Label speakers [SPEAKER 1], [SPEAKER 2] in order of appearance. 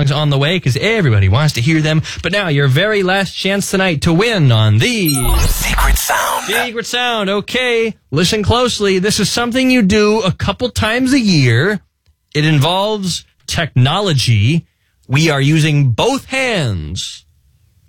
[SPEAKER 1] songs on the way because everybody wants to hear them. But now, your very last chance tonight to win on the
[SPEAKER 2] Secret Sound.
[SPEAKER 1] Secret Sound. Okay, listen closely. This is something you do a couple times a year. It involves technology. We are using both hands